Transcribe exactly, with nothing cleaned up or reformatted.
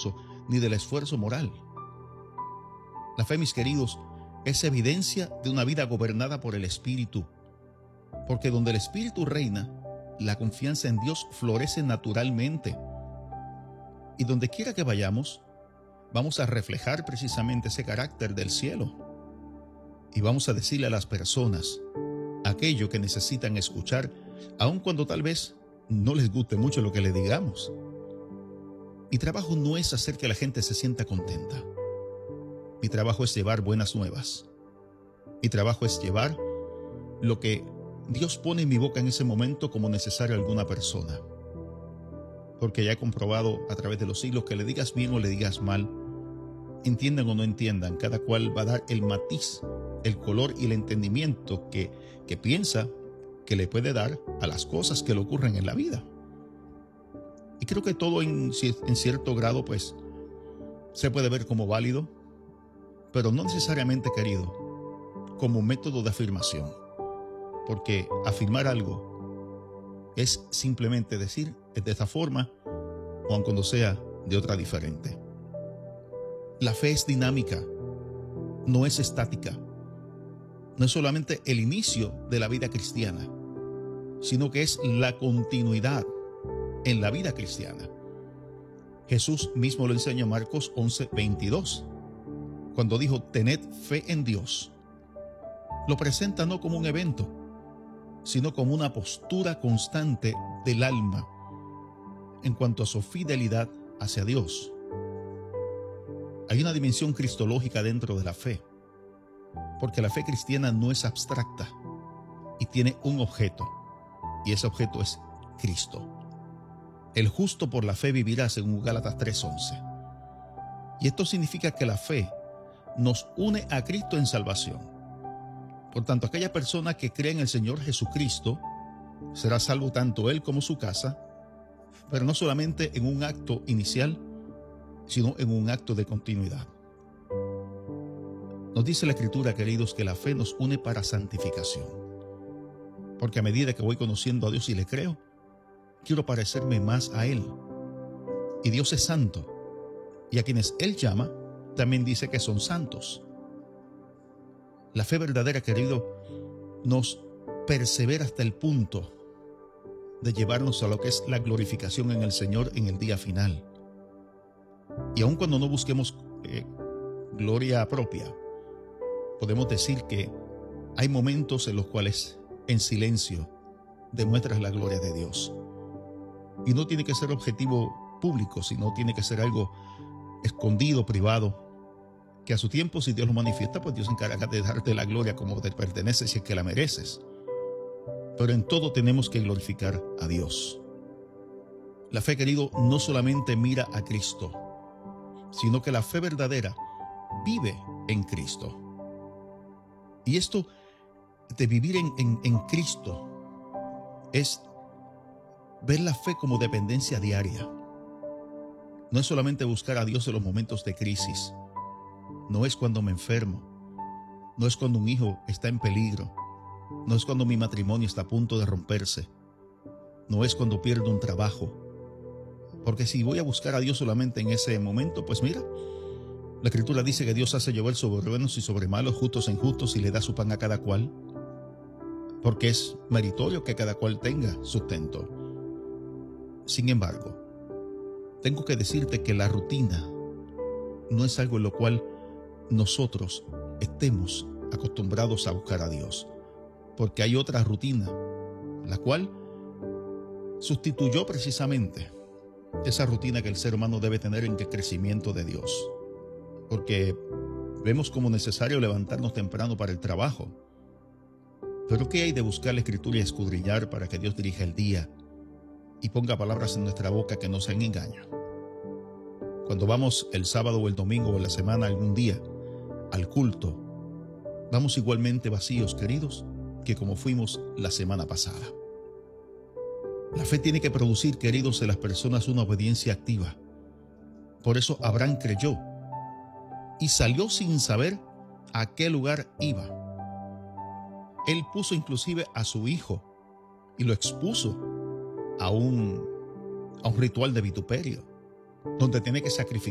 esfuerzo ni del esfuerzo moral. La fe, mis queridos, es evidencia de una vida gobernada por el Espíritu, porque donde el Espíritu reina, la confianza en Dios florece naturalmente. Y donde quiera que vayamos, vamos a reflejar precisamente ese carácter del cielo. Y vamos a decirle a las personas aquello que necesitan escuchar, aun cuando tal vez no les guste mucho lo que le digamos. Mi trabajo no es hacer que la gente se sienta contenta. Mi trabajo es llevar buenas nuevas. Mi trabajo es llevar lo que Dios pone en mi boca en ese momento como necesario a alguna persona. Porque ya he comprobado a través de los siglos que le digas bien o le digas mal, entiendan o no entiendan, cada cual va a dar el matiz, el color y el entendimiento que, que piensa que le puede dar a las cosas que le ocurren en la vida. Y creo que todo en, en cierto grado pues se puede ver como válido, pero no necesariamente, querido, como método de afirmación. Porque afirmar algo es simplemente decir es de esta forma, o aun cuando sea de otra diferente. La fe es dinámica, no es estática. No es solamente el inicio de la vida cristiana, sino que es la continuidad en la vida cristiana. Jesús mismo lo enseñó en Marcos once veintidós, cuando dijo, tened fe en Dios. Lo presenta no como un evento, sino como una postura constante del alma en cuanto a su fidelidad hacia Dios. Hay una dimensión cristológica dentro de la fe, porque la fe cristiana no es abstracta y tiene un objeto, y ese objeto es Cristo. El justo por la fe vivirá, según Gálatas tres once. Y esto significa que la fe nos une a Cristo en salvación. Por tanto, aquella persona que cree en el Señor Jesucristo será salvo tanto él como su casa, pero no solamente en un acto inicial, sino en un acto de continuidad. Nos dice la Escritura, queridos, que la fe nos une para santificación. Porque a medida que voy conociendo a Dios y le creo, quiero parecerme más a Él. Y Dios es santo. Y a quienes Él llama, también dice que son santos. La fe verdadera, querido, nos persevera hasta el punto de llevarnos a lo que es la glorificación en el Señor en el día final. Y aun cuando no busquemos eh, gloria propia, podemos decir que hay momentos en los cuales en silencio demuestras la gloria de Dios. Y no tiene que ser objetivo público, sino tiene que ser algo escondido, privado, que a su tiempo, si Dios lo manifiesta, pues Dios se encarga de darte la gloria como te pertenece, si es que la mereces. Pero en todo tenemos que glorificar a Dios. La fe, querido, no solamente mira a Cristo, sino que la fe verdadera vive en Cristo. Y esto de vivir en, en, en Cristo es ver la fe como dependencia diaria. No es solamente buscar a Dios en los momentos de crisis. No es cuando me enfermo. No es cuando un hijo está en peligro. No es cuando mi matrimonio está a punto de romperse. No es cuando pierdo un trabajo. Porque si voy a buscar a Dios solamente en ese momento, pues mira, la Escritura dice que Dios hace llover sobre buenos y sobre malos, justos e injustos, y le da su pan a cada cual, porque es meritorio que cada cual tenga sustento. Sin embargo, tengo que decirte que la rutina no es algo en lo cual nosotros estemos acostumbrados a buscar a Dios, porque hay otra rutina, la cual sustituyó precisamente esa rutina que el ser humano debe tener en el crecimiento de Dios. Porque vemos como necesario levantarnos temprano para el trabajo. Pero ¿qué hay de buscar la Escritura y escudriñar para que Dios dirija el día y ponga palabras en nuestra boca que no sean engaño? Cuando vamos el sábado o el domingo o en la semana algún día al culto, vamos igualmente vacíos, queridos, que como fuimos la semana pasada. La fe tiene que producir, queridos, en las personas una obediencia activa. Por eso Abraham creyó y salió sin saber a qué lugar iba. Él puso inclusive a su hijo y lo expuso a un, a un ritual de vituperio, donde tiene que sacrificar